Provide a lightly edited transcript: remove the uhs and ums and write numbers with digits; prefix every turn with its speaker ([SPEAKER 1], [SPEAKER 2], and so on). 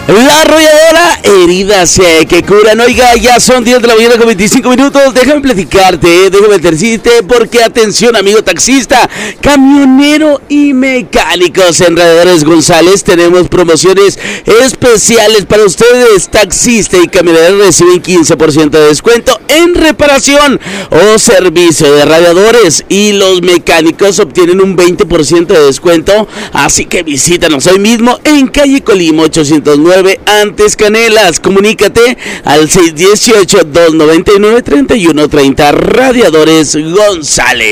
[SPEAKER 1] La arrolladora heridas que curan. Oiga, ya son 10 de la mañana con 25 minutos. Déjame platicarte, déjame decirte, porque atención, amigo taxista, camionero y mecánicos. En Radiadores González tenemos promociones especiales para ustedes. Taxista y camionero reciben 15% de descuento en reparación o servicio de radiadores, y los mecánicos obtienen un 20% de descuento. Así que visítanos hoy mismo en calle Colima 809, antes Canelas. Comunícate al 618-299-3130. Radiadores González.